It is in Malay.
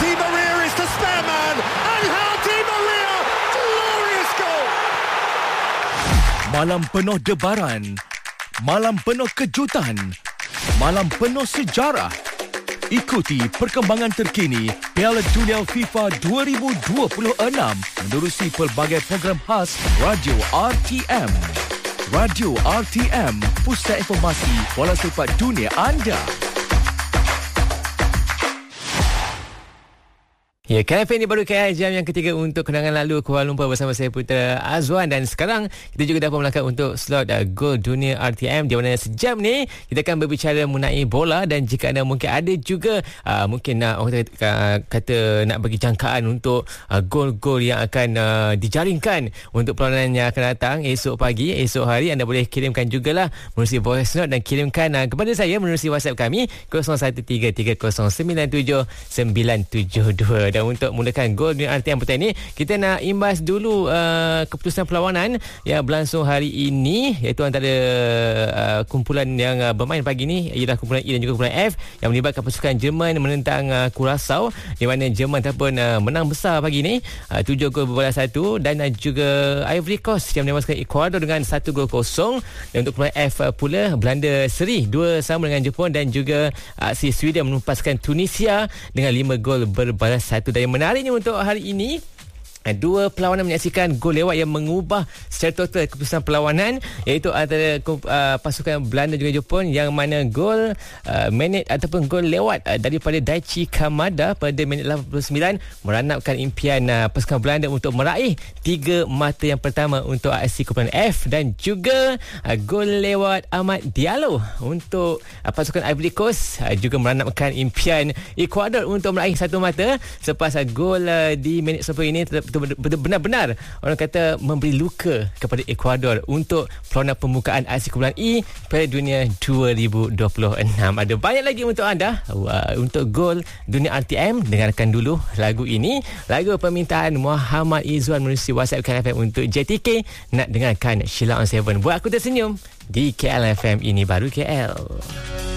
Di Maria is the spare man. Angel Di Maria, glorious goal. Malam penuh debaran, malam penuh kejutan, malam penuh sejarah. Ikuti perkembangan terkini Piala Dunia FIFA 2026 menerusi pelbagai program khas Radio RTM. Radio RTM, pusat informasi bola sepak dunia anda. Ya, KFM ini baru KL jam yang ketiga untuk kenangan lalu Kuala Lumpur bersama saya Putra Azwan, dan sekarang kita juga dapat melangkah untuk slot Gol Dunia RTM, di mana sejam ni kita akan berbicara mengenai bola, dan jika anda mungkin ada juga mungkin nak orang kata nak bagi jangkaan untuk gol-gol yang akan dijaringkan untuk perlawanan yang akan datang esok pagi, esok hari, anda boleh kirimkan jugalah menerusi voice note dan kirimkan kepada saya menerusi WhatsApp kami 0133097972. Dan untuk mulakan Gol Dunia RTM petang ini, kita nak imbas dulu keputusan perlawanan yang berlangsung hari ini, iaitu antara kumpulan yang bermain pagi ini ialah kumpulan E dan juga kumpulan F yang melibatkan pasukan Jerman menentang Curaçao, di mana Jerman ataupun menang besar pagi ini 7 gol berbalas 1, dan juga Ivory Coast yang menewaskan Ecuador dengan 1 gol 0. Dan untuk kumpulan F pula, Belanda seri 2 sama dengan Jepun, dan juga si Sweden menempaskan Tunisia dengan 5 gol berbalas 1. Dan yang menariknya untuk hari ini, dua perlawanan menyaksikan gol lewat yang mengubah secara total keputusan perlawanan, iaitu antara pasukan Belanda juga Jepun, yang mana gol minit ataupun gol lewat daripada Daichi Kamada pada minit 89 meranapkan impian pasukan Belanda untuk meraih 3 mata yang pertama untuk aksi kumpulan F, dan juga gol lewat Amad Diallo untuk pasukan Ivory Coast juga meranapkan impian Ecuador untuk meraih 1 mata selepas gol di minit 10 ini benar-benar orang kata memberi luka kepada Ecuador untuk perlawanan pembukaan aksi kumpulan E Piala Dunia 2026. Ada banyak lagi untuk anda untuk Gol Dunia RTM. Dengarkan dulu lagu ini, lagu permintaan Muhammad Izzuan menerusi WhatsApp KLFM untuk JTK. Nak dengarkan Sheila on 7 buat aku tersenyum di KLFM ini baru KL.